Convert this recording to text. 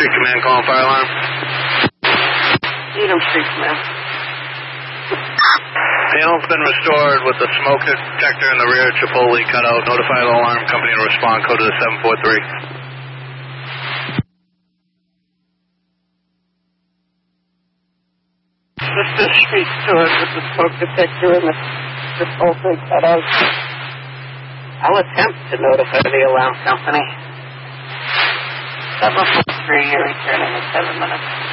Street Command calling fire alarm. Needham Street Command. Panel's been restored with the smoke detector in the rear Chipotle cut out. Notify the alarm company to respond. Code to the 743. Sister Street Stewart with the smoke detector and the Chipotle cut out. I'll attempt to notify the alarm company. 743, you're returning in 7 minutes.